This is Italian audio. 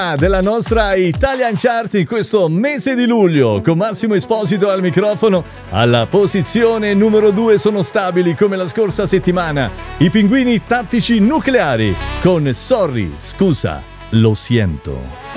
della nostra Italian Chart in questo mese di luglio, con Massimo Esposito al microfono. Alla posizione numero 2 sono stabili come la scorsa settimana i Pinguini Tattici Nucleari con Sorry, scusa, lo siento.